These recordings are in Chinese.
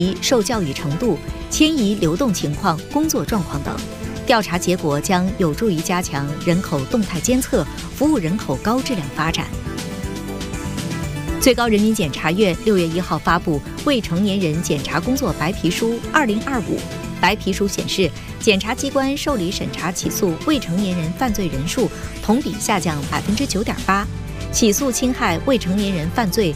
受教育程度、迁移流动情况、工作状况等。调查结果将有助于加强人口动态监测，服务人口高质量发展。最高人民检察院6月1号发布《未成年人检察工作白皮书2025》。白皮书显示，检察机关受理审查起诉未成年人犯罪人数同比下降9.8%，起诉侵害未成年人犯罪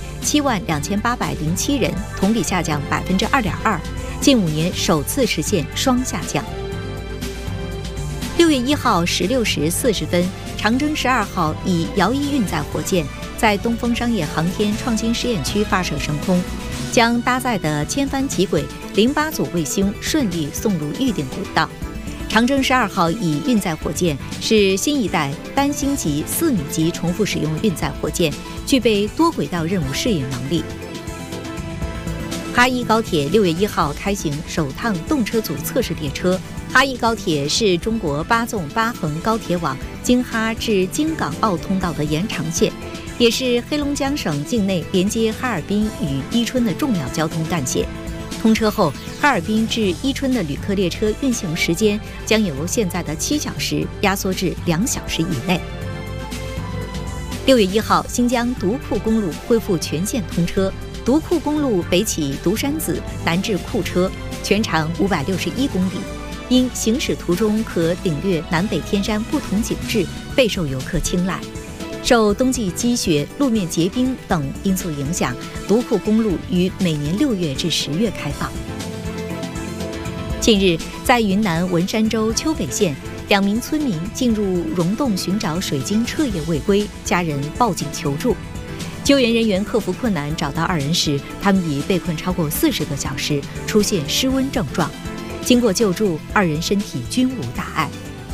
72807人，同比下降2.2%，近5年首次实现双下降。6月1号16时40分，长征12号以遥一运载火箭在东风商业航天创新实验区发射升空，将搭载的千帆极轨08组卫星顺利送入预定轨道。长征12号乙运载火箭是新一代单星级4米级重复使用运载火箭，具备多轨道任务适应能力。哈一高铁6月1号开行首趟动车组测试列车。哈一高铁是中国8纵8横高铁网京哈至京港澳通道的延长线，也是黑龙江省境内连接哈尔滨与伊春的重要交通干线。通车后，哈尔滨至伊春的旅客列车运行时间将由现在的7小时压缩至2小时以内。6月1号，新疆独库公路恢复全线通车。独库公路北起独山子，南至库车，全长561公里。因行驶途中可领略南北天山不同景致，备受游客青睐。受冬季积雪、路面结冰等因素影响，独库公路于每年6月至10月开放。近日，在云南文山州丘北县，2名村民进入溶洞寻找水晶彻夜未归，家人报警求助。救援人员克服困难找到2人时，他们已被困超过40个小时，出现失温症状。经过救助，2人身体均无大碍。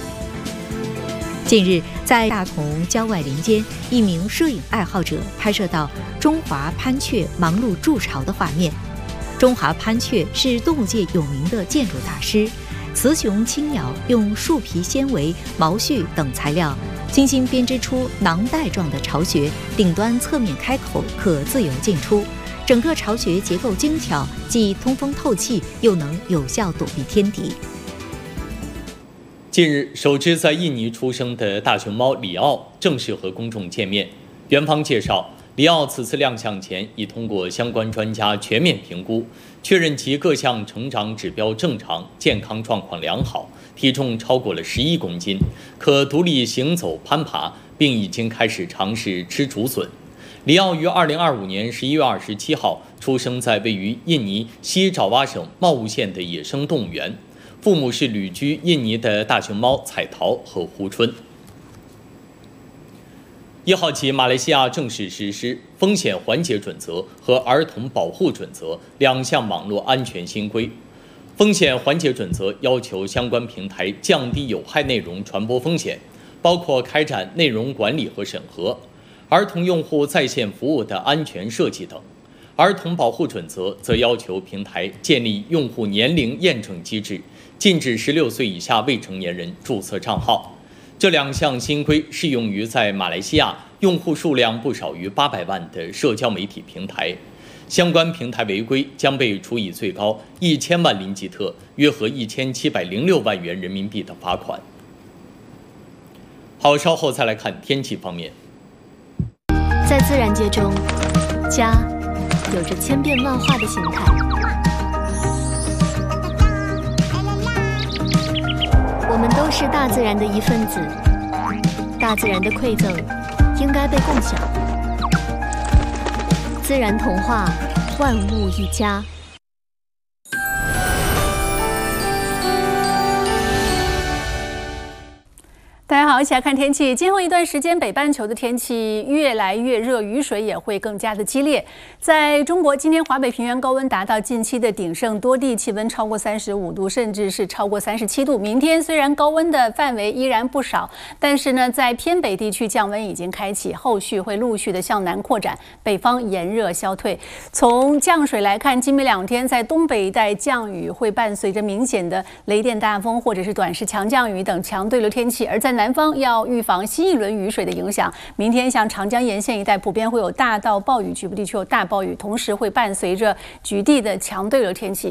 近日，在大同郊外林间，一名摄影爱好者拍摄到中华攀雀忙碌筑巢的画面。中华攀雀是动物界有名的建筑大师，雌雄青鸟用树皮纤维、毛絮等材料精心编织出囊袋状的巢穴，顶端侧面开口可自由进出。整个巢穴结构精巧，既通风透气，又能有效躲避天敌。 近日，首只在印尼出生的大熊猫里奥正式和公众见面。园方介绍，里奥此次亮相前已通过相关专家全面评估，确认其各项成长指标正常，健康状况良好，体重超过了11公斤，可独立行走攀爬，并已经开始尝试吃竹笋。里奥于2025年11月27号出生在位于印尼西爪哇省茂物县的野生动物园，父母是旅居印尼的大熊猫彩桃和胡春。1号起，马来西亚正式实施风险缓解准则和儿童保护准则2项网络安全新规。风险缓解准则要求相关平台降低有害内容传播风险，包括开展内容管理和审核，儿童用户在线服务的安全设计等。儿童保护准则则要求平台建立用户年龄验证机制，禁止16岁以下未成年人注册账号。这2项新规适用于在马来西亚用户数量不少于800万的社交媒体平台，相关平台违规将被处以最高1000万林吉特，约合1706万元人民币的罚款。好，稍后再来看天气方面。 在自然界中，家有着千变万化的形态。我们都是大自然的一份子，大自然的馈赠应该被共享。自然童话，万物一家。 大家好，一起来看天气。今后一段时间，北半球的天气越来越热，雨水也会更加的激烈。在中国，今天华北平原高温达到近期的鼎盛，多地气温超过35度，甚至是超过37度。明天虽然高温的范围依然不少，但是呢，在偏北地区降温已经开启，后续会陆续的向南扩展，北方炎热消退。从降水来看，今明2天在东北一带降雨会伴随着明显的雷电大风或者是短时强降雨等强对流天气，而在南方要预防新一轮雨水的影响。明天像长江沿线一带普遍会有大到暴雨，局部地区有大暴雨，同时会伴随着局地的强对流天气。